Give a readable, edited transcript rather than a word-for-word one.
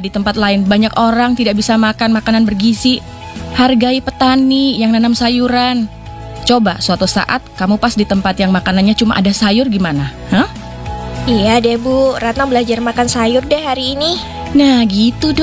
di tempat lain banyak orang tidak bisa makan makanan bergizi. Hargai petani yang nanam sayuran. Coba suatu saat kamu pas di tempat yang makanannya cuma ada sayur gimana? Hah? Iya deh Bu, Ratna belajar makan sayur deh hari ini. Nah gitu dong.